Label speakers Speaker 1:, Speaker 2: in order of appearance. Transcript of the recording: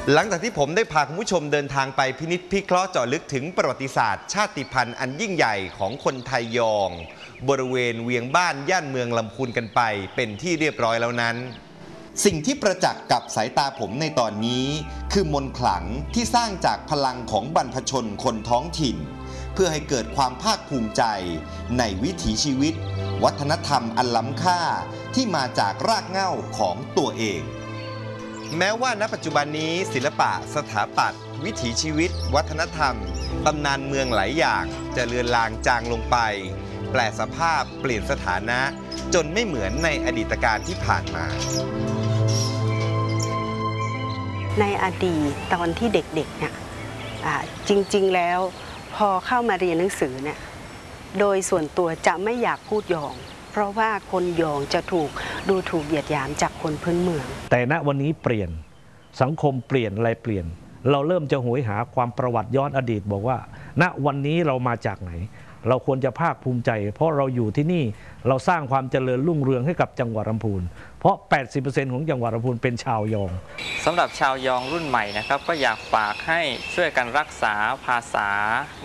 Speaker 1: หลังจากที่ผมได้พาคุณผู้ชมเดินทางไปพินิจพิเคราะห์เจาะลึกถึงประวัติศาสตร์ชาติพันธุ์อันยิ่งใหญ่ของคนไทยยองบริเวณเวียงบ้านย่านเมืองลำพูนกันไปเป็นที่เรียบร้อยแล้วนั้นสิ่งที่ประจักษ์กับสายตาผมในตอนนี้คือมนต์ขลังที่สร้างจากพลังของบรรพชนคนท้องถิ่นเพื่อให้เกิดความภาคภูมิใจในวิถีชีวิตวัฒนธรรมอันล้ำค่าที่มาจากรากเหง้าของตัวเองแม้ว่าณปัจจุบันนี้ศิลปะสถาปัตย์วิถีชีวิตวัฒนธรรมตำนานเมืองหลายอย่างจะเลือนลางจางลงไปแปลสภาพเปลี่ยนสถานะจนไม่เหมือนในอดีตการที่ผ่านมา
Speaker 2: ในอดีตตอนที่เด็กๆเนี่ยจริงๆแล้วพอเข้ามาเรียนหนังสือเนี่ยโดยส่วนตัวจะไม่อยากพูดยองเพราะว่าคนยองจะถูกดูถูกเหยียดหยามจากคนพื้นเมือง
Speaker 3: แต่ณวันนี้เปลี่ยนสังคมเปลี่ยนอะไรเปลี่ยนเราเริ่มจะโหยหาความประวัติย้อนอดีตบอกว่าณวันนี้เรามาจากไหนเราควรจะภาคภูมิใจเพราะเราอยู่ที่นี่เราสร้างความเจริญรุ่งเรืองให้กับจังหวัดลำพูนเพราะ 80% ของจังหวัดลำพูนเป็นชาวยอง
Speaker 4: สำหรับชาวยองรุ่นใหม่นะครับก็อยากฝากให้ช่วยกันรักษาภาษา